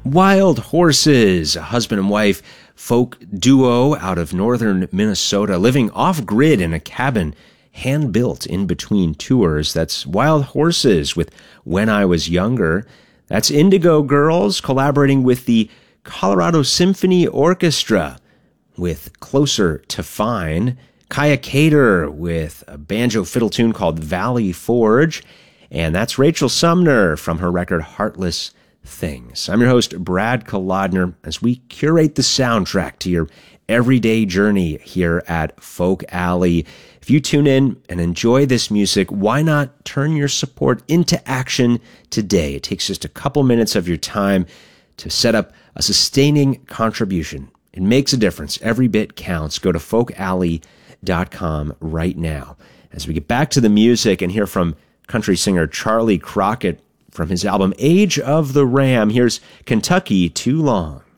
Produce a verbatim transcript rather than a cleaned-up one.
Wild Horses, a husband and wife folk duo out of northern Minnesota, living off-grid in a cabin hand-built in between tours. That's Wild Horses with When I Was Younger. That's Indigo Girls collaborating with the Colorado Symphony Orchestra with Closer to Fine. Kaya Cater with a banjo fiddle tune called Valley Forge. And that's Rachel Sumner from her record Heartless Things. I'm your host, Brad Kolodner, as we curate the soundtrack to your everyday journey here at Folk Alley. If you tune in and enjoy this music, why not turn your support into action today? It takes just a couple minutes of your time to set up a sustaining contribution. It makes a difference. Every bit counts. Go to folk alley dot com right now. As we get back to the music and hear from country singer Charlie Crockett from his album Age of the Ram, here's Kentucky Too Long.